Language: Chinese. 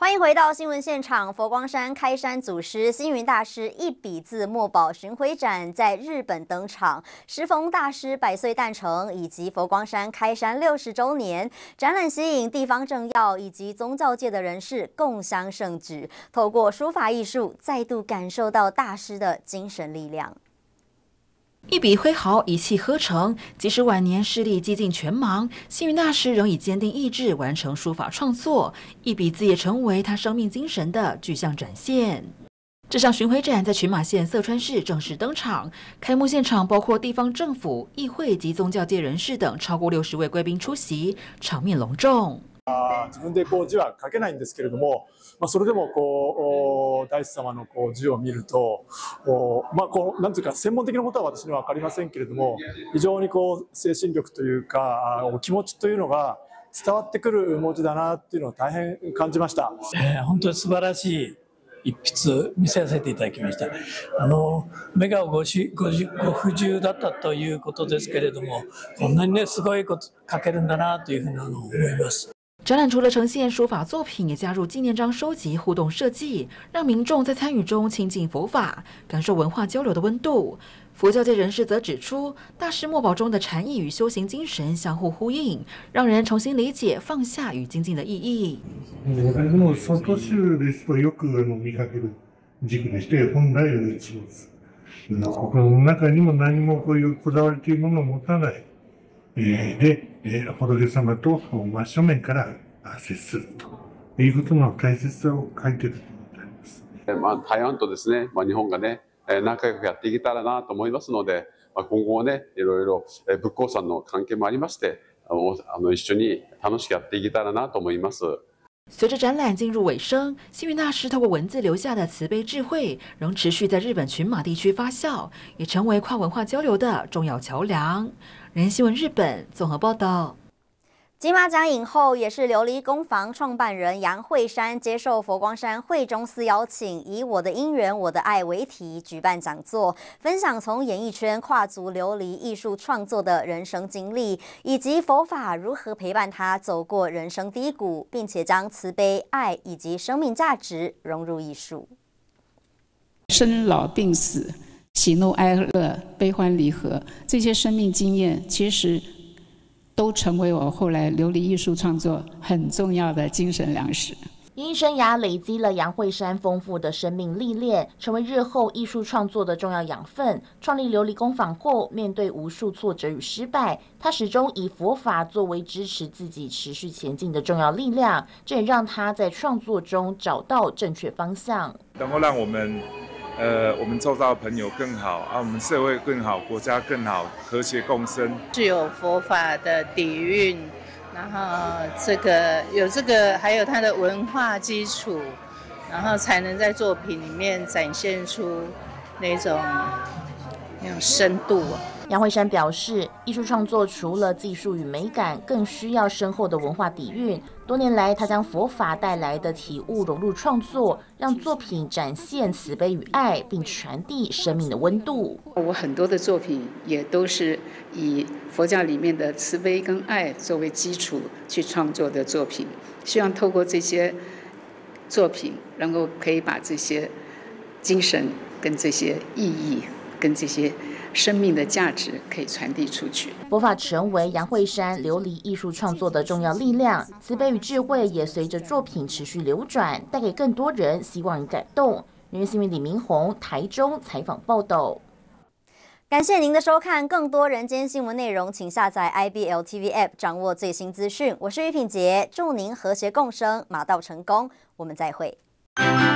欢迎回到新闻现场。佛光山开山祖师星云大师一笔字墨宝巡回展在日本登场，时逢大师100岁诞辰以及佛光山开山60周年，展览吸引地方政要以及宗教界的人士共襄盛举，透过书法艺术再度感受到大师的精神力量。 一笔挥毫，一气呵成。即使晚年视力几近全盲，星云大师仍以坚定意志完成书法创作，一笔字也成为他生命精神的具象展现。这项巡回展在群马县色川市正式登场，开幕现场包括地方政府、议会及宗教界人士等超过60位贵宾出席，場面隆重。 自分で字は書けないんですけれども、それでも大師様の字を見ると、なんていうか専門的なことは私には分かりませんけれども、非常に精神力というかお気持ちというのが伝わってくる文字だなっていうのを大変感じました。 本当に素晴らしい一筆見せさせていただきました。目がご不自由だったということですけれども、こんなにねすごいこと書けるんだなというふうなのを思います。 展览除了呈现书法作品，也加入纪念章收集、互动设计，让民众在参与中亲近佛法，感受文化交流的温度。佛教界人士则指出，大师墨宝中的禅意与修行精神相互呼应，让人重新理解放下与精进的意義。 でも外宗ですとよく見かける軸でして、本来の一物。心の中にも何もこういうこだわりというものを持たない。で、仏様と真正面から接するということの大切さを書いていると思います。 台湾とですね、日本がね、仲良くやっていけたらなと思いますので、今後ね、いろいろ仏光さんの関係もありまして、一緒に楽しくやっていけたらなと思います。 随着展览进入尾声，星云大师透过文字留下的慈悲智慧，仍持续在日本群马地区发酵，也成为跨文化交流的重要桥梁。人新闻日本综合报道。 金马奖影后，也是琉璃工坊创办人杨惠珊接受佛光山惠中寺邀请，以我的因缘我的爱为题举办讲座，分享从演艺圈跨足琉璃艺术创作的人生经历，以及佛法如何陪伴他走过人生低谷，并且将慈悲、爱以及生命价值融入艺术。 生老病死、喜怒哀乐、悲欢离合，这些生命经验其实都成为我后来琉璃艺术创作很重要的精神粮食。 演艺生涯累积了杨惠珊丰富的生命历练，成为日后艺术创作的重要养分。创立琉璃工坊后，面对无数挫折与失败，他始终以佛法作为支持自己持续前进的重要力量，这也让他在创作中找到正确方向， 能够让我们周遭的朋友更好，我们社会更好，国家更好，和谐共生。 具有佛法的底蕴，然后有这个，还有它的文化基础，然后才能在作品里面展现出那种深度。 杨惠珊表示，艺术创作除了技术与美感，更需要深厚的文化底蕴。多年来，他将佛法带来的体悟融入创作，让作品展现慈悲与爱，并传递生命的温度。 我很多的作品也都是以佛教里面的慈悲跟爱作为基础去创作的作品，希望透过这些作品，能够可以把这些精神跟这些意义跟这些生命的价值可以传递出去。 佛法成为杨惠珊琉璃艺术创作的重要力量，慈悲与智慧也随着作品持续流转，带给更多人希望与感动。人新闻李明宏台中采访报道。 感谢您的收看，更多人间新闻内容，请下载 IBL TV App 掌握最新资讯。我是于品杰，祝您和谐共生，马到成功，我们再会。